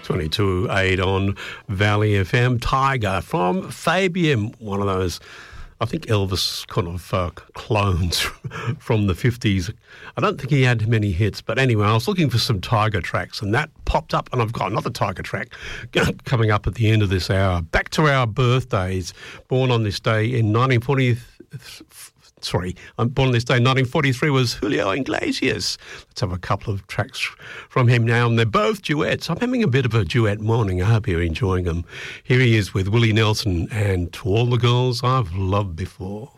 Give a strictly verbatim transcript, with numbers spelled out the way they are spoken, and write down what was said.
twenty-two eight on Valley F M. Tiger from Fabian, one of those, I think, Elvis kind of uh, clones from the fifties. I don't think he had many hits, but anyway, I was looking for some Tiger tracks, and that popped up, and I've got another Tiger track coming up at the end of this hour. Back to our birthdays. Born on this day in nineteen forty... Sorry, I'm born on this day in nineteen forty-three was Julio Iglesias. Let's have a couple of tracks from him now, and they're both duets. I'm having a bit of a duet morning. I hope you're enjoying them. Here he is with Willie Nelson and To All the Girls I've Loved Before.